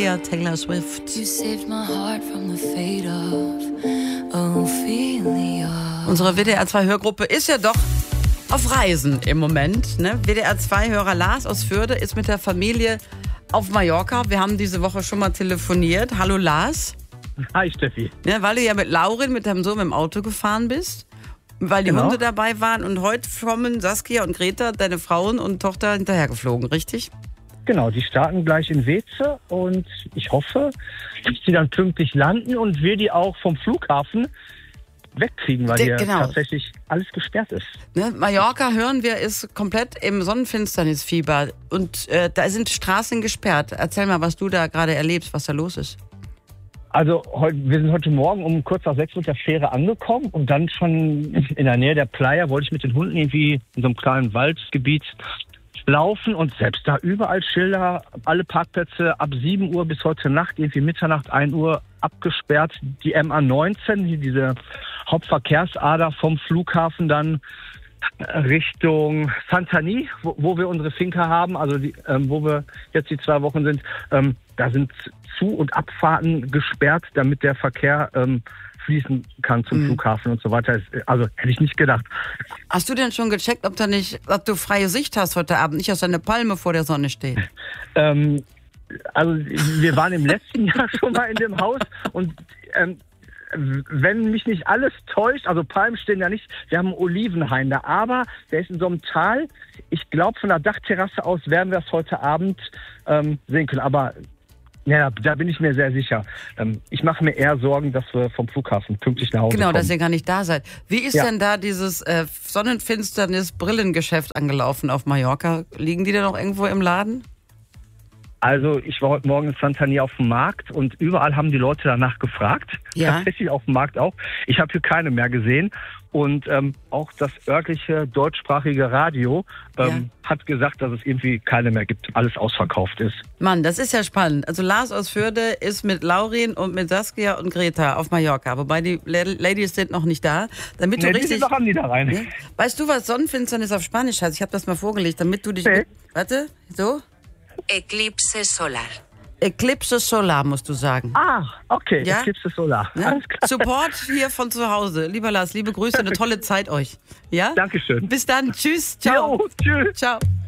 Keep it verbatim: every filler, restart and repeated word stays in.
Ophelia, Taylor Swift. You saved my heart from the fate of Ophelia. Unsere W D R zwei Hörgruppe ist ja doch auf Reisen im Moment. Ne? W D R zwei Hörer Lars aus Fürde ist mit der Familie auf Mallorca. Wir haben diese Woche schon mal telefoniert. Hallo Lars. Hi Steffi. Ja, weil du ja mit Laurin, mit deinem Sohn im Auto gefahren bist. Weil die Genau. Hunde dabei waren. Und heute kommen Saskia und Greta, deine Frauen und Tochter, hinterhergeflogen, richtig? Genau, die starten gleich in Weze und ich hoffe, dass sie dann pünktlich landen und wir die auch vom Flughafen wegkriegen, weil De- hier genau. tatsächlich alles gesperrt ist. Ne? Mallorca, hören wir, ist komplett im Sonnenfinsternisfieber. Und äh, da sind Straßen gesperrt. Erzähl mal, was du da gerade erlebst, was da los ist. Also heute, wir sind heute Morgen um kurz nach sechs mit der Fähre angekommen und dann schon in der Nähe der Playa wollte ich mit den Hunden irgendwie in so einem kleinen Waldgebiet laufen und selbst da überall Schilder, alle Parkplätze ab sieben Uhr bis heute Nacht, irgendwie Mitternacht, ein Uhr abgesperrt. Die M A neunzehn, hier diese Hauptverkehrsader vom Flughafen dann Richtung Santani, wo, wo wir unsere Finca haben, also die, ähm, wo wir jetzt die zwei Wochen sind, ähm, da sind Zu- und Abfahrten gesperrt, damit der Verkehr ähm, fließen kann zum Mhm. Flughafen und so weiter. Also hätte ich nicht gedacht. Hast du denn schon gecheckt, ob, da nicht, ob du freie Sicht hast heute Abend, nicht, dass eine Palme vor der Sonne steht? Ähm, also wir waren im letzten Jahr schon mal in dem Haus und ähm, wenn mich nicht alles täuscht, also Palmen stehen ja nicht, wir haben einen Olivenhain da, aber der ist in so einem Tal. Ich glaube, von der Dachterrasse aus werden wir es heute Abend ähm, sehen können, aber ja, da bin ich mir sehr sicher. Ähm, ich mache mir eher Sorgen, dass wir vom Flughafen pünktlich nach Hause Genau, kommen. dass ihr gar nicht da seid. Wie ist Ja. denn da dieses äh, Sonnenfinsternis-Brillengeschäft angelaufen auf Mallorca? Liegen die da noch irgendwo im Laden? Also ich war heute Morgen in Santani auf dem Markt und überall haben die Leute danach gefragt. Ja. Tatsächlich auf dem Markt auch. Ich habe hier keine mehr gesehen. Und ähm, auch das örtliche deutschsprachige Radio ähm, hat gesagt, dass es irgendwie keine mehr gibt, alles ausverkauft ist. Mann, das ist ja spannend. Also Lars aus Fürde ist mit Laurin und mit Saskia und Greta auf Mallorca. Wobei die Ladies sind noch nicht da. Damit du Nee, die richtig... sind noch am Niederrhein. Ne? Weißt du, was Sonnenfinsternis auf Spanisch heißt? Ich habe das mal vorgelegt, damit du dich... Nee. Warte, so? Eclipse solar. Eclipse Solar, musst du sagen. Ah, okay, Ja? Eclipse Solar. Ja? Alles klar. Support hier von zu Hause. Lieber Lars, liebe Grüße, eine tolle Zeit euch. Ja? Dankeschön. Bis dann. Tschüss. Ciao. Jo, tschüss. Ciao.